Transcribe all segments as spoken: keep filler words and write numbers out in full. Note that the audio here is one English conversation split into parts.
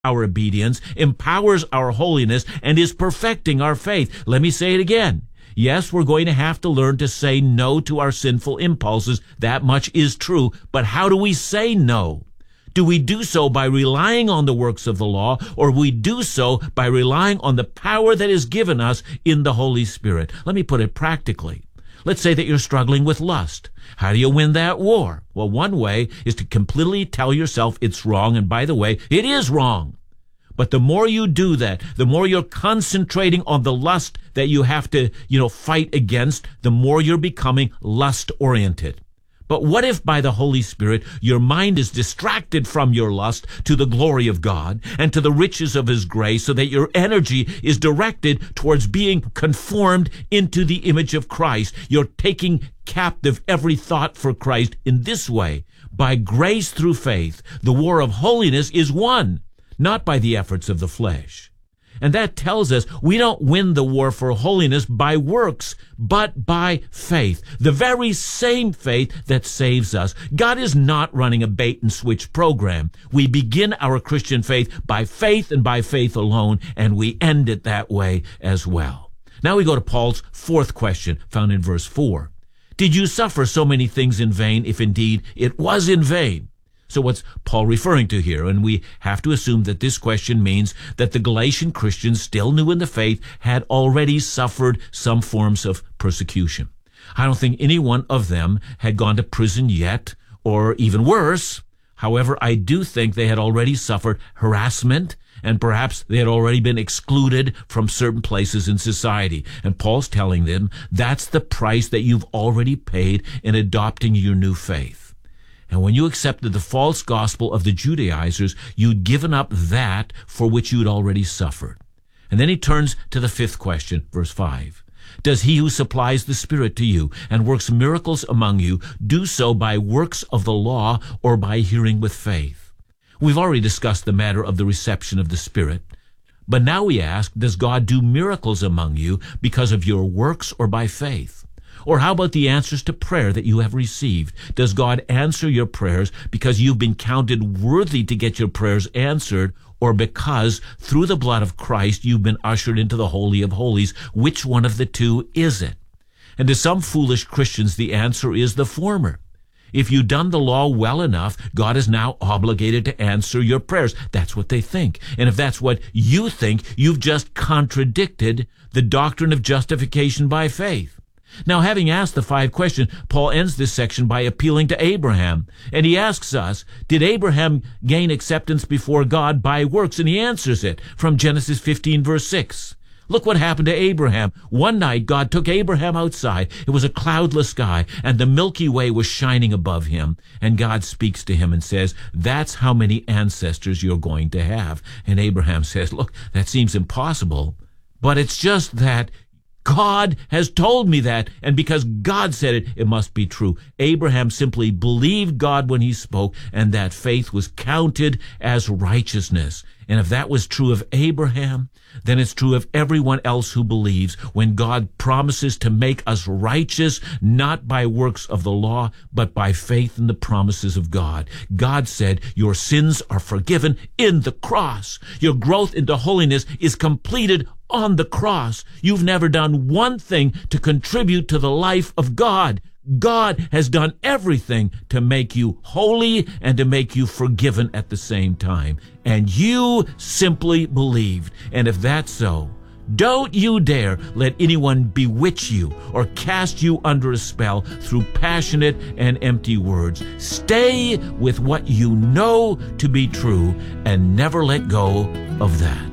our obedience, empowers our holiness, and is perfecting our faith. Let me say it again. Yes, we're going to have to learn to say no to our sinful impulses. That much is true. But how do we say no? Do we do so by relying on the works of the law, or we do so by relying on the power that is given us in the Holy Spirit? Let me put it practically. Let's say that you're struggling with lust. How do you win that war? Well, one way is to completely tell yourself it's wrong, and by the way, it is wrong. But the more you do that, the more you're concentrating on the lust that you have to, you know, fight against, the more you're becoming lust-oriented. But what if by the Holy Spirit your mind is distracted from your lust to the glory of God and to the riches of His grace, so that your energy is directed towards being conformed into the image of Christ? You're taking captive every thought for Christ. In this way, by grace through faith, the war of holiness is won, not by the efforts of the flesh. And that tells us we don't win the war for holiness by works, but by faith. The very same faith that saves us. God is not running a bait-and-switch program. We begin our Christian faith by faith and by faith alone, and we end it that way as well. Now we go to Paul's fourth question, found in verse four. Did you suffer so many things in vain, if indeed it was in vain? So what's Paul referring to here? And we have to assume that this question means that the Galatian Christians, still new in the faith, had already suffered some forms of persecution. I don't think any one of them had gone to prison yet, or even worse. However, I do think they had already suffered harassment, and perhaps they had already been excluded from certain places in society. And Paul's telling them that's the price that you've already paid in adopting your new faith. And when you accepted the false gospel of the Judaizers, you'd given up that for which you'd already suffered. And then he turns to the fifth question, verse five. Does he who supplies the Spirit to you and works miracles among you do so by works of the law or by hearing with faith? We've already discussed the matter of the reception of the Spirit. But now we ask, does God do miracles among you because of your works or by faith? Or how about the answers to prayer that you have received? Does God answer your prayers because you've been counted worthy to get your prayers answered, or because through the blood of Christ you've been ushered into the Holy of Holies? Which one of the two is it? And to some foolish Christians, the answer is the former. If you've done the law well enough, God is now obligated to answer your prayers. That's what they think. And if that's what you think, you've just contradicted the doctrine of justification by faith. Now, having asked the five questions, Paul ends this section by appealing to Abraham. And he asks us, did Abraham gain acceptance before God by works? And he answers it from Genesis fifteen, verse six. Look what happened to Abraham. One night, God took Abraham outside. It was a cloudless sky, and the Milky Way was shining above him. And God speaks to him and says, that's how many ancestors you're going to have. And Abraham says, look, that seems impossible, but it's just that God has told me that, and because God said it, it must be true. Abraham simply believed God when he spoke, and that faith was counted as righteousness. And if that was true of Abraham, then it's true of everyone else who believes. When God promises to make us righteous, not by works of the law, but by faith in the promises of God. God said, your sins are forgiven in the cross. Your growth into holiness is completed on the cross. You've never done one thing to contribute to the life of God. God has done everything to make you holy and to make you forgiven at the same time. And you simply believed. And if that's so, don't you dare let anyone bewitch you or cast you under a spell through passionate and empty words. Stay with what you know to be true and never let go of that.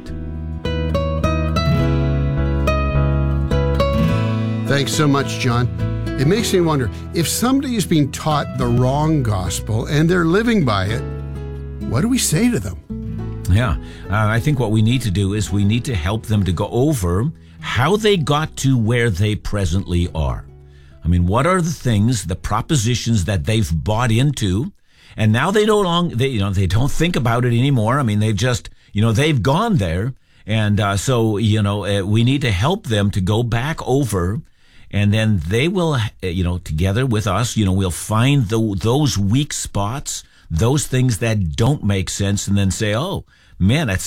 Thanks so much, John. It makes me wonder, if somebody is being taught the wrong gospel and they're living by it, what do we say to them? Yeah, uh, I think what we need to do is we need to help them to go over how they got to where they presently are. I mean, what are the things, the propositions that they've bought into, and now they no longer, they, you know, they don't think about it anymore. I mean, they've just, you know, they've gone there, and uh, so, you know, uh, we need to help them to go back over. And then they will, you know, together with us, you know, we'll find the, those weak spots, those things that don't make sense, and then say, oh, man, that's